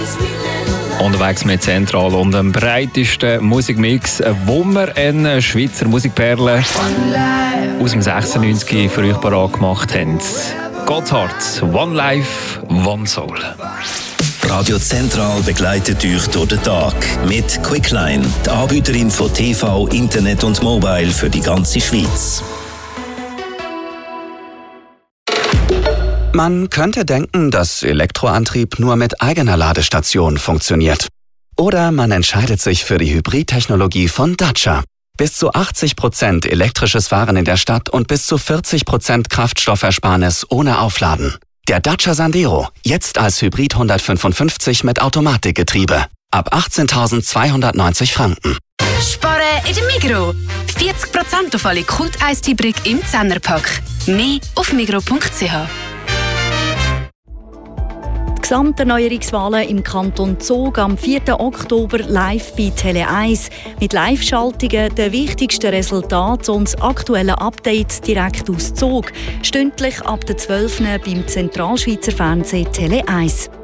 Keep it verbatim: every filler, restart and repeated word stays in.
Unterwegs mit Zentral und dem breitesten Musikmix, wo wir eine Schweizer Musikperle aus dem sechsundneunzig für euch parat gemacht haben. Gotthard, One Life, One Soul. Radio Zentral begleitet euch durch den Tag mit Quickline, die Anbieterin von T V, Internet und Mobile für die ganze Schweiz. Man könnte denken, dass Elektroantrieb nur mit eigener Ladestation funktioniert. Oder man entscheidet sich für die Hybridtechnologie von Dacia. Bis zu achtzig Prozent elektrisches Fahren in der Stadt und bis zu vierzig Prozent Kraftstoffersparnis ohne Aufladen. Der Dacia Sandero, jetzt als Hybrid hundertfünfundfünfzig mit Automatikgetriebe. Ab achtzehntausendzweihundertneunzig Franken. Sparen in der Migros. vierzig Prozent auf alle Kult-Eistee-Brick im Zehnerpack. Mehr auf migros punkt c h. Die Gesamterneuerungswahlen im Kanton Zug am vierten Oktober live bei Tele eins. Mit Live-Schaltungen, den wichtigsten Resultaten und aktuellen Updates direkt aus Zug. Stündlich ab der zwölf beim Zentralschweizer Fernsehen Tele eins.